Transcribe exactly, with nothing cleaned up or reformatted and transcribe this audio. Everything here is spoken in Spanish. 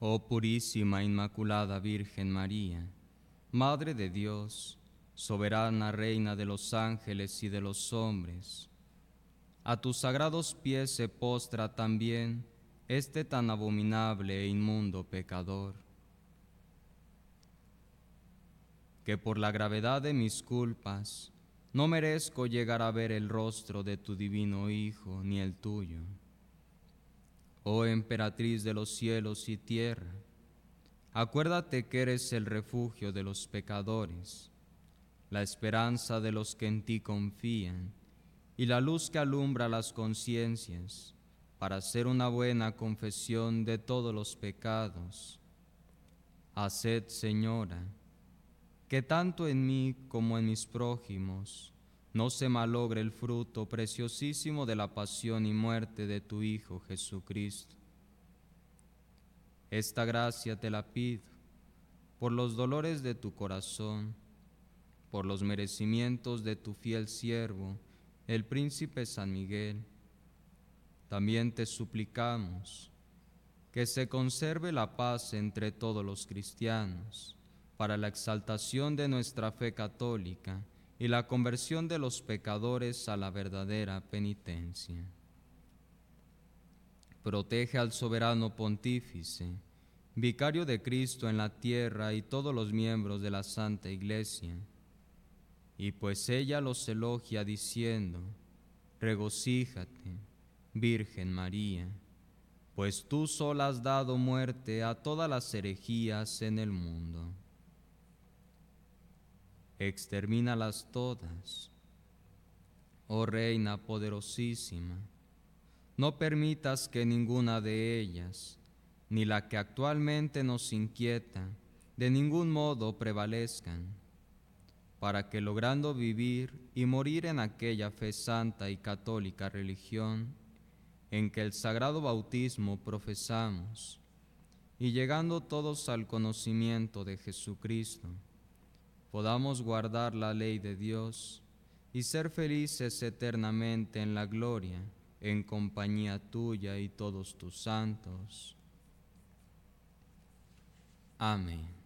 Oh purísima Inmaculada Virgen María, Madre de Dios, soberana Reina de los ángeles y de los hombres, a tus sagrados pies se postra también este tan abominable e inmundo pecador, que por la gravedad de mis culpas no merezco llegar a ver el rostro de tu divino Hijo ni el tuyo. Oh emperatriz de los cielos y tierra, acuérdate que eres el refugio de los pecadores, la esperanza de los que en ti confían y la luz que alumbra las conciencias para hacer una buena confesión de todos los pecados. Haced, Señora, que tanto en mí como en mis prójimos no se malogre el fruto preciosísimo de la pasión y muerte de tu Hijo Jesucristo. Esta gracia te la pido por los dolores de tu corazón, por los merecimientos de tu fiel siervo, el príncipe San Miguel. También te suplicamos que se conserve la paz entre todos los cristianos, para la exaltación de nuestra fe católica y la conversión de los pecadores a la verdadera penitencia. Protege al soberano pontífice, vicario de Cristo en la tierra, y todos los miembros de la Santa Iglesia. Y pues ella los elogia diciendo: regocíjate, Virgen María, pues tú sola has dado muerte a todas las herejías en el mundo. Extermínalas todas, oh Reina poderosísima. No permitas que ninguna de ellas, ni la que actualmente nos inquieta, de ningún modo prevalezcan, para que, logrando vivir y morir en aquella fe santa y católica religión en que el sagrado bautismo profesamos, y llegando todos al conocimiento de Jesucristo, podamos guardar la ley de Dios y ser felices eternamente en la gloria, en compañía tuya y todos tus santos. Amén.